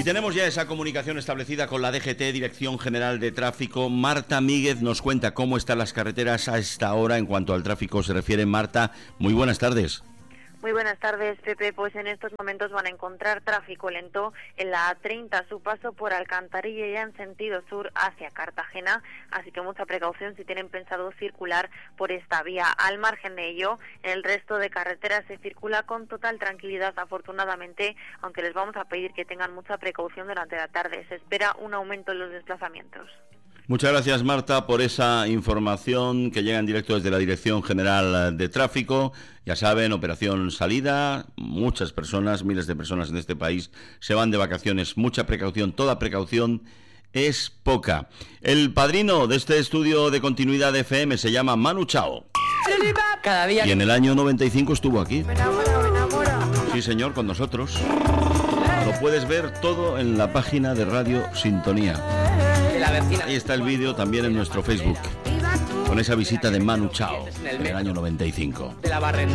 tenemos ya esa comunicación establecida con la DGT, Dirección General de Tráfico. Marta Míguez nos cuenta cómo están las carreteras a esta hora en cuanto al tráfico se refiere. Marta, muy buenas tardes. Muy buenas tardes, Pepe. Pues en estos momentos van a encontrar tráfico lento en la A30 a su paso por Alcantarilla ya en sentido sur hacia Cartagena, así que mucha precaución si tienen pensado circular por esta vía. Al margen de ello, en el resto de carreteras se circula con total tranquilidad, afortunadamente, aunque les vamos a pedir que tengan mucha precaución durante la tarde. Se espera un aumento en los desplazamientos. Muchas gracias, Marta, por esa información que llega en directo desde la Dirección General de Tráfico. Ya saben, operación salida, muchas personas, miles de personas en este país se van de vacaciones. Mucha precaución, toda precaución es poca. El padrino de este estudio de continuidad de FM se llama Manu Chao. Cada día. Y en el año 95 estuvo aquí. Me enamora. Sí, señor, con nosotros. Lo puedes ver todo en la página de Radio Sintonía. Ahí está el vídeo también en nuestro Facebook, con esa visita de Manu Chao en el año 95.